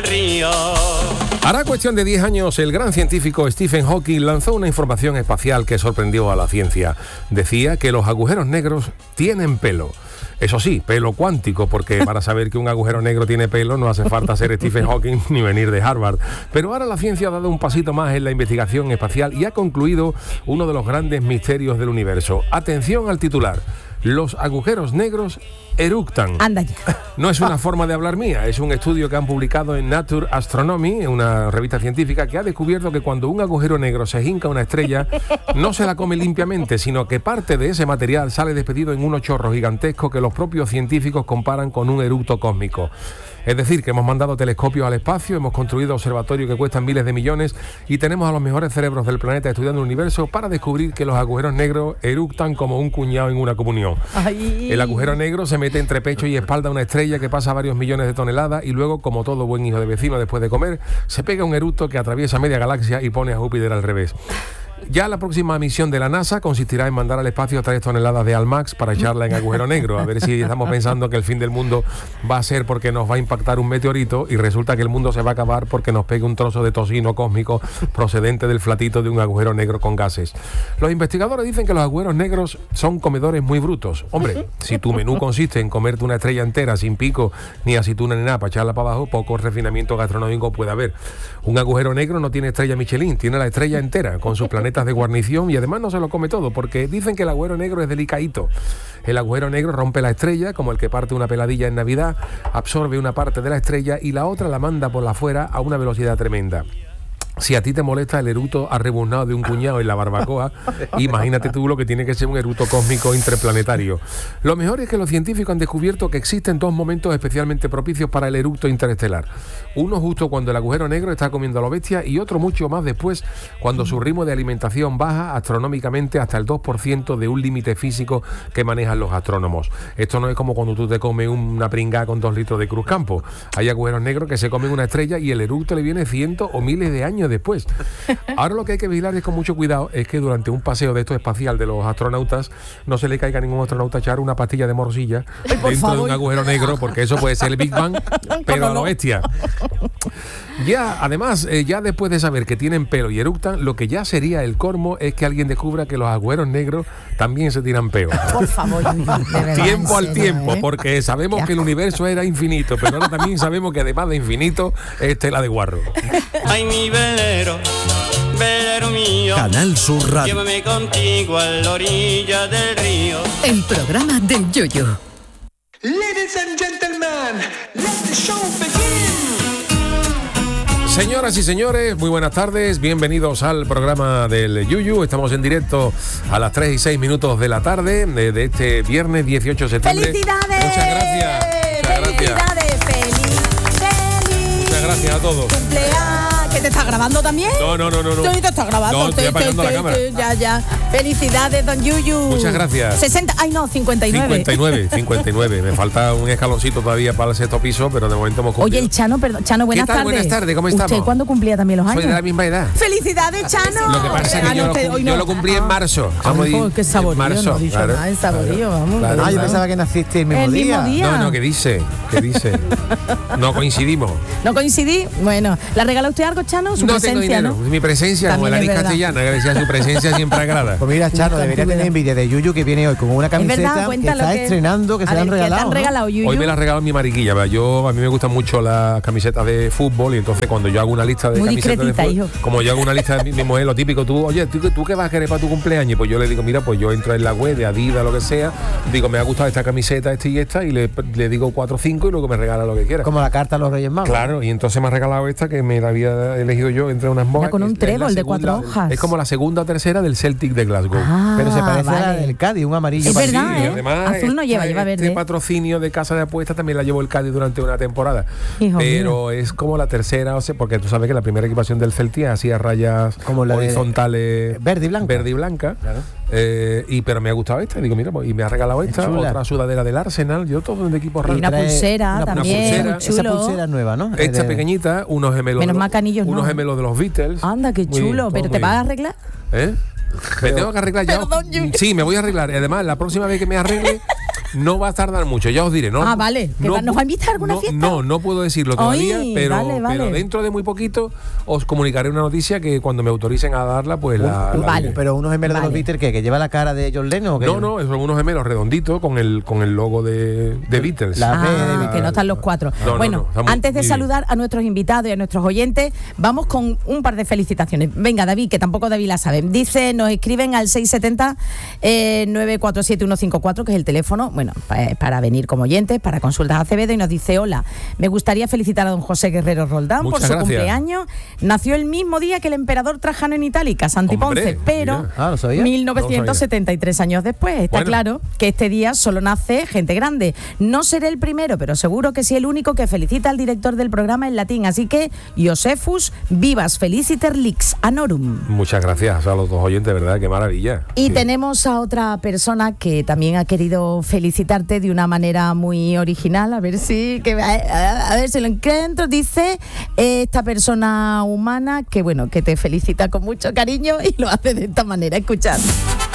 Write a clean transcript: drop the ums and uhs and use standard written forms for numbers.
del río. Hará cuestión de 10 años, el gran científico Stephen Hawking lanzó una información espacial que sorprendió a la ciencia. Decía que los agujeros negros tienen pelo. Eso sí, pelo cuántico, porque para saber que un agujero negro tiene pelo no hace falta ser Stephen Hawking ni venir de Harvard. Pero ahora la ciencia ha dado un pasito más en la investigación espacial y ha concluido uno de los grandes misterios del universo. Atención al titular. Los agujeros negros eructan. Anda ya. No es una forma de hablar mía, es un estudio que han publicado en Nature Astronomy, una revista científica, que ha descubierto que cuando un agujero negro se hinca una estrella, no se la come limpiamente, sino que parte de ese material sale despedido en unos chorros gigantescos que los propios científicos comparan con un eructo cósmico. Es decir, que hemos mandado telescopios al espacio, hemos construido observatorios que cuestan miles de millones y tenemos a los mejores cerebros del planeta estudiando el universo para descubrir que los agujeros negros eructan como un cuñado en una comunión. Ay. El agujero negro se mete entre pecho y espalda a una estrella que pasa varios millones de toneladas y luego, como todo buen hijo de vecino después de comer, se pega un eructo que atraviesa media galaxia y pone a Júpiter al revés. Ya la próxima misión de la NASA consistirá en mandar al espacio 3 toneladas de Almax para echarla en agujero negro. A ver si estamos pensando que el fin del mundo va a ser porque nos va a impactar un meteorito y resulta que el mundo se va a acabar porque nos pegue un trozo de tocino cósmico procedente del flatito de un agujero negro con gases. Los investigadores dicen que los agujeros negros son comedores muy brutos. Hombre, si tu menú consiste en comerte una estrella entera sin pico, ni aceituna ni nada para echarla para abajo, poco refinamiento gastronómico puede haber. Un agujero negro no tiene estrella Michelin, tiene la estrella entera con sus planetas de guarnición y además no se lo come todo porque dicen que el agujero negro es delicadito. El agujero negro rompe la estrella como el que parte una peladilla en Navidad, absorbe una parte de la estrella y la otra la manda por la afuera a una velocidad tremenda. Si a ti te molesta el eructo arrebuznado de un cuñado en la barbacoa, imagínate tú lo que tiene que ser un eructo cósmico interplanetario. Lo mejor es que los científicos han descubierto que existen dos momentos especialmente propicios para el eructo interestelar. Uno justo cuando el agujero negro está comiendo a lo bestia y otro mucho más después cuando su ritmo de alimentación baja astronómicamente hasta el 2% de un límite físico que manejan los astrónomos. Esto no es como cuando tú te comes una pringá con 2 litros de Cruzcampo. Hay agujeros negros que se comen una estrella y el eructo le viene cientos o miles de años después. Ahora lo que hay que vigilar es con mucho cuidado es que durante un paseo de esto espacial de los astronautas no se le caiga a ningún astronauta echar una pastilla de morcilla dentro de un agujero negro, porque eso puede ser el Big Bang, pero a lo bestia. Ya, además, ya después de saber que tienen pelo y eructan, lo que ya sería el colmo es que alguien descubra que los agujeros negros también se tiran peo. Por favor, Tiempo al tiempo, porque sabemos que el universo era infinito, pero ahora también sabemos que además de infinito es tela de guarro. Ay, mi velero, velero mío, Canal Sur Radio. llévame contigo a la orilla del río. El programa del Yoyo. Ladies and gentlemen, let the show begin. Señoras y señores, muy buenas tardes, bienvenidos al programa del Yuyu. Estamos en directo a las 3:06 de la tarde de este viernes 18 de septiembre. ¡Felicidades! Muchas gracias. ¡Felicidades! ¡Feliz! Muchas gracias a todos. ¡Cumpleaños! ¿Que te está grabando también? No. Sí, te está grabando. No, estoy apagando la cámara. Ya. Felicidades, don Yuyu. Muchas gracias. 60, ay no, 59. 59. Me falta un escaloncito todavía para el sexto piso, pero de momento hemos cumplido. Oye, el Chano, perdón. Chano, buenas tardes. Buenas tardes, ¿cómo estamos? ¿Usted cuándo cumplía también los años? Soy de la misma edad. ¡Felicidades, Chano! Lo que pasa es que yo lo cumplí en marzo. ¡Qué saborío! Marzo, No he dicho claro, nada, el saborío, vamos. claro. Ah, yo pensaba que naciste el mismo día. No, ¿qué dice? No coincidimos. ¿No coincidí? Bueno, ¿la regala usted algo, Chano? Su No presencia, tengo dinero. ¿no? Mi presencia, como También la es Liz verdad. Castellana, que decía su presencia siempre agrada. Pues mira, Chano, debería tener envidia de Yuyu, que viene hoy con una camiseta verdad, que cuéntalo está que- estrenando, que A se le han ver, ¿qué te regalado. han regalado, Yuyu? Hoy me la ha regalado mi mariquilla. ¿Verdad? A mí me gustan mucho las camisetas de fútbol y entonces cuando yo hago una lista de Muy camisetas de discretita, fútbol, hijo. como yo hago una lista de mi mujer, lo típico, ¿tú qué vas a querer para tu cumpleaños? Pues yo le digo, mira, pues yo entro en la web de Adidas, lo que sea, digo, me ha gustado esta camiseta, esta y esta, y le digo 4 o 5 y luego me regala lo que quiera. Como la carta a los Reyes Magos. Claro, y entonces me ha regalado esta que me la había elegido yo entre unas mojas. Con un que es la trébol de segunda- 4 hojas. Es como la segunda o tercera del Celtic de Glasgow. Pero se parece a la vale. del Cádiz, un amarillo. Es parecido. verdad, Y ¿eh? además, Azul no lleva verde. Este patrocinio de casa de apuestas también la llevó el Cádiz durante una temporada. Hijo pero es como la tercera, o sea, porque tú sabes que la primera equipación del Celtic hacía rayas Como la de- horizontales verde y blanca. Claro. Claro. Pero me ha gustado esta, digo, mira, pues, y me ha regalado esta, chula. otra sudadera del Arsenal, yo todo de equipos Y raros. una trae pulsera una también, pulsera. muy chulo. Esa pulsera nueva, ¿no? Esta pequeñita, unos gemelos. Menos de los- mal canillos, unos no. gemelos de los Beatles. Anda, qué Muy chulo. bien, ¿Pero todo te muy vas a bien. arreglar? ¿Eh? Me tengo que arreglar ya. Perdón, Yuyu. Sí, me voy a arreglar. Y además, la próxima vez que me arregle, No va a tardar mucho, ya os diré. No, Ah, vale. ¿Que nos va a invitar a alguna fiesta? No puedo decirlo todavía, Ay, pero, vale. pero dentro de muy poquito os comunicaré una noticia que cuando me autoricen a darla, pues la vale. diré. Pero unos gemelos de los Vale. Beatles que lleva la cara de John Lennon. ¿o qué? No, son unos gemelos redonditos con el logo de Beatles. La B de Ah, Beatles. que no están los cuatro. No, bueno, está muy- antes de muy saludar a nuestros invitados y a nuestros oyentes, vamos con un par de felicitaciones. Venga, David, que tampoco David la sabe. Dice, nos escriben al 670 947 154, que es el teléfono, bueno, para venir como oyentes, para consultas Acevedo, y nos dice, hola, me gustaría felicitar a don José Guerrero Roldán por Muchas su gracias. cumpleaños. Nació el mismo día que el emperador Trajano en Itálica, Santi Hombre, Ponce, pero mira. Ah, ¿lo sabía? 1973 años después. Está Bueno. claro que este día solo nace gente grande. No seré el primero, pero seguro que sí el único que felicita al director del programa en latín. Así que, Josephus, vivas feliciter lix anorum. Muchas gracias a los dos oyentes, ¿verdad? Qué maravilla. Y Sí. tenemos a otra persona que también ha querido felicitarte de una manera muy original. A ver si lo encuentro. Dice esta persona humana que, bueno, que te felicita con mucho cariño y lo hace de esta manera. Escuchad.